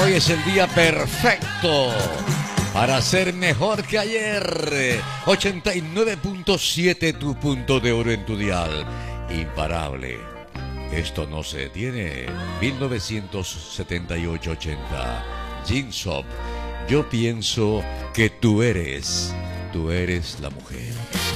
Hoy es el día perfecto para ser mejor que ayer. 89.7, tu punto de oro en tu dial. Imparable. Esto no se detiene. 1978-80. Jeansop. Yo pienso que tú eres la mujer.